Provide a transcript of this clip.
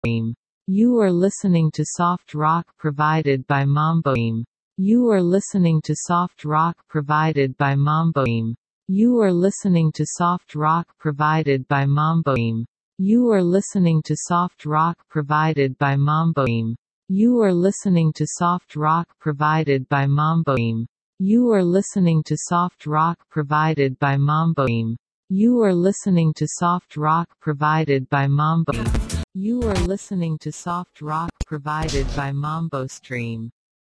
Mamboim. You are listening to soft rock provided by Mamboim. You are listening to soft rock provided by Mamboim. You are listening to soft rock provided by Mamboim. You are listening to soft rock provided by Mamboim. You are listening to soft rock provided by Mamboim. You are listening to soft rock provided by Mamboim. You are listening to soft rock provided by Mamboim. You are listening to soft rock provided by Mambo Stream.